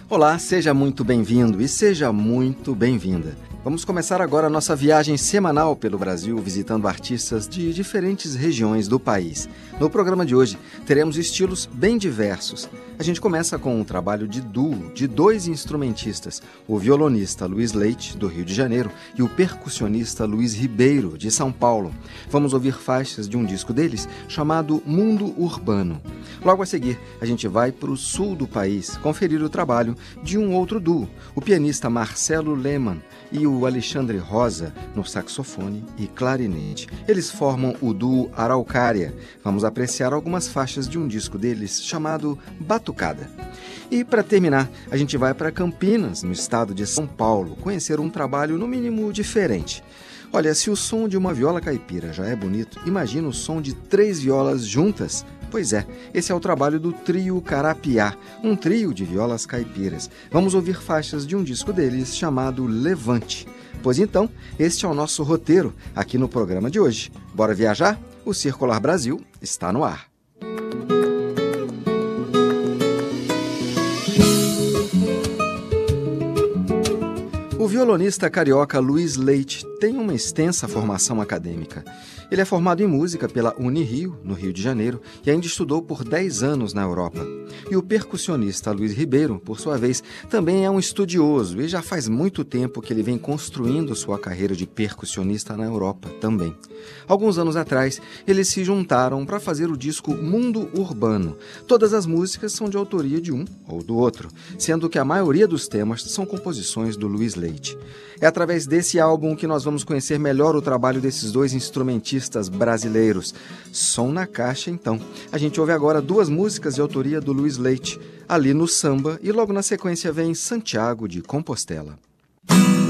Olá, seja muito bem-vindo e seja muito bem-vinda. Vamos começar agora a nossa viagem semanal pelo Brasil, visitando artistas de diferentes regiões do país. No programa de hoje, teremos estilos bem diversos. A gente começa com um trabalho de duo de dois instrumentistas, o violonista Luiz Leite, do Rio de Janeiro, e o percussionista Luiz Ribeiro, de São Paulo. Vamos ouvir faixas de um disco deles, chamado Mundo Urbano. Logo a seguir, a gente vai para o sul do país, conferir o trabalho de um outro duo, o pianista Marcelo Lehmann e o Alexandre Rosa no saxofone e clarinete. Eles formam o duo Araucária. Vamos apreciar algumas faixas de um disco deles chamado Batucada. E para terminar, a gente vai para Campinas, no estado de São Paulo, conhecer um trabalho no mínimo diferente. Olha, se o som de uma viola caipira já é bonito, imagina o som de 3 violas juntas. Pois é, esse é o trabalho do Trio Carapiá, um trio de violas caipiras. Vamos ouvir faixas de um disco deles chamado Levante. Pois então, este é o nosso roteiro aqui no programa de hoje. Bora viajar? O Circular Brasil está no ar. O violonista carioca Luiz Leite tem uma extensa formação acadêmica. Ele é formado em música pela Unirio, no Rio de Janeiro, e ainda estudou por 10 anos na Europa. E o percussionista Luiz Ribeiro, por sua vez, também é um estudioso e já faz muito tempo que ele vem construindo sua carreira de percussionista na Europa também. Alguns anos atrás, eles se juntaram para fazer o disco Mundo Urbano. Todas as músicas são de autoria de um ou do outro, sendo que a maioria dos temas são composições do Luiz Leite. É através desse álbum que nós vamos conhecer melhor o trabalho desses dois instrumentistas brasileiros. Som na caixa, então. A gente ouve agora 2 músicas de autoria do Luiz Leite, Ali no Samba, e logo na sequência vem Santiago de Compostela.